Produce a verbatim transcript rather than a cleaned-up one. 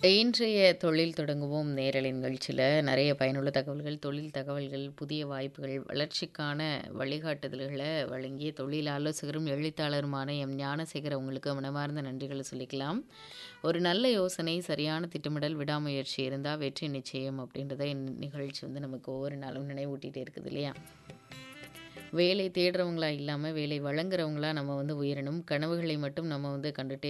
இன்றைய தொழில் தொடங்குவோம் நேரலை நிகழ்ச்சியில் நிறைய பயனுள்ள தகவல்கள், தொழில் தகவல்கள், புதிய வாய்ப்புகள், வளர்ச்சிக்கான வழிகாட்டுதல்களை வழங்கிய தொழில் ஆலோசகரும் எழுத்தாளருமான எம் ஞானசேகர் அவங்களுக்கு மனமார்ந்த நன்றிகளை சொல்லிக்கலாம். ஒரு நல்ல யோசனை, சரியான திட்டமிடல், விடாமுயற்சி இருந்தால் வெற்றி நிச்சயம் அப்படின்றத இந்த நிகழ்ச்சி வந்து நமக்கு ஒவ்வொரு நாளும் நினைவூட்டிகிட்டே இருக்குது இல்லையா? வேலை தேடுறவங்களா இல்லாமல் வேலை வழங்குறவங்களா நம்ம வந்து உயரணும். கனவுகளை மட்டும் நம்ம வந்து கண்டுட்டே